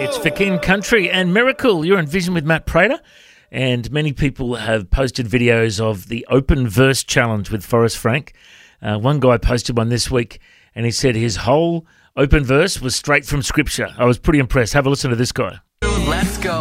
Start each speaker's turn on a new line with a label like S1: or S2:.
S1: It's for King Country and Miracle. You're in Vision with Matt Prater, and many people have posted videos of the Open Verse Challenge with Forrest Frank. One guy posted one this week, and he said his whole open verse was straight from Scripture. I was pretty impressed. Have a listen to this guy.
S2: Let's go.